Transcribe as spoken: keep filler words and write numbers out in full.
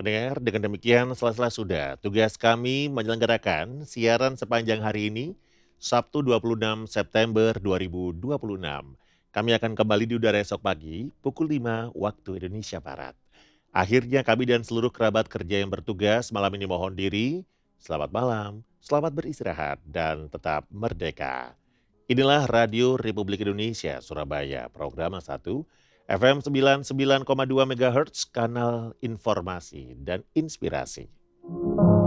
Pendengar, dengan demikian selesai sudah tugas kami menyelenggarakan siaran sepanjang hari ini, Sabtu dua puluh enam September dua ribu dua puluh enam. Kami akan kembali di udara esok pagi pukul lima waktu Indonesia Barat. Akhirnya kami dan seluruh kerabat kerja yang bertugas malam ini mohon diri. Selamat malam, selamat beristirahat, dan tetap merdeka. Inilah Radio Republik Indonesia Surabaya, program satu, F M sembilan puluh sembilan koma dua MHz, kanal informasi dan inspirasi.